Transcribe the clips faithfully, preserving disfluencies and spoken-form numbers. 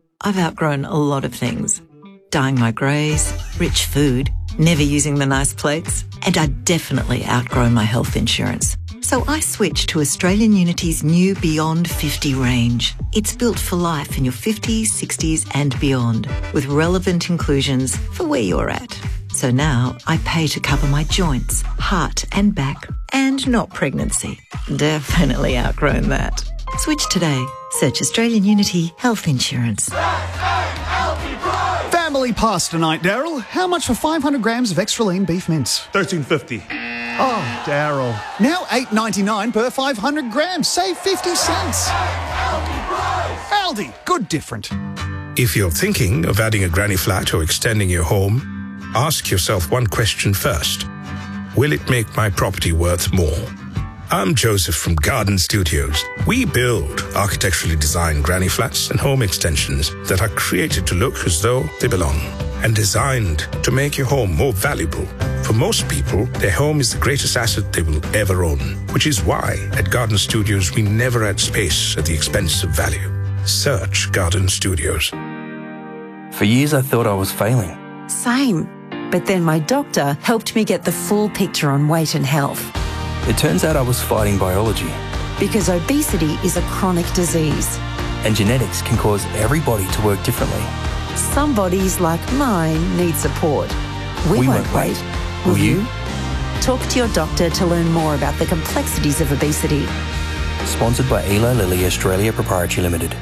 I've outgrown a lot of things. Dyeing my greys, rich food, never using the nice plates, and I'd definitely outgrown my health insurance. So I switched to Australian Unity's new Beyond fifty range. It's built for life in your fifties, sixties and beyond, with relevant inclusions for where you're at. So now I pay to cover my joints, heart and back, and not pregnancy. Definitely outgrown that. Switch today. Search Australian Unity Health Insurance. Family pasta tonight, Daryl. How much for five hundred grams of extra lean beef mince? thirteen fifty. Oh, Daryl. Now eight ninety-nine per five hundred grams. Save fifty cents. Aldi. Good different. If you're thinking of adding a granny flat or extending your home, ask yourself one question first. Will it make my property worth more? I'm Joseph from Garden Studios. We build architecturally designed granny flats and home extensions that are created to look as though they belong and designed to make your home more valuable. For most people, their home is the greatest asset they will ever own, which is why at Garden Studios we never add space at the expense of value. Search Garden Studios. For years I thought I was failing. Same. But then my doctor helped me get the full picture on weight and health. It turns out I was fighting biology. Because obesity is a chronic disease. And genetics can cause every body to work differently. Some bodies, like mine, need support. We, We won't, won't wait. wait. Will, Will you? you? Talk to your doctor to learn more about the complexities of obesity. Sponsored by Eli Lilly Australia Proprietary Limited.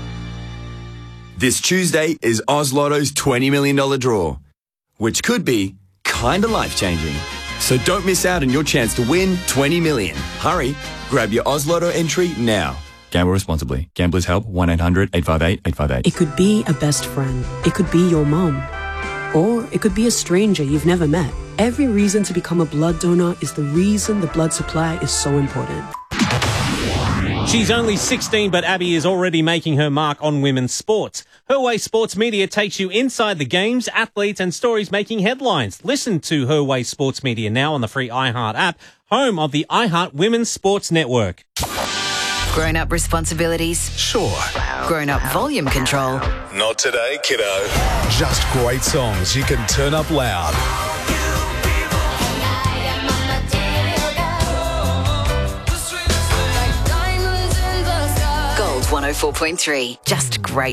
This Tuesday is Oz Lotto's twenty million dollars draw, which could be kinda life-changing. So don't miss out on your chance to win twenty million dollars. Hurry, grab your Oz Lotto entry now. Gamble responsibly. Gamblers Help, one eight hundred eight five eight eight five eight. It could be a best friend. It could be your mom. Or it could be a stranger you've never met. Every reason to become a blood donor is the reason the blood supply is so important. She's only sixteen, but Abby is already making her mark on women's sports. Her Way Sports Media takes you inside the games, athletes and stories making headlines. Listen to Her Way Sports Media now on the free iHeart app, home of the iHeart Women's Sports Network. Grown-up responsibilities? Sure. Grown-up volume control? Not today, kiddo. Just great songs you can turn up loud. Gold one oh four point three. Just great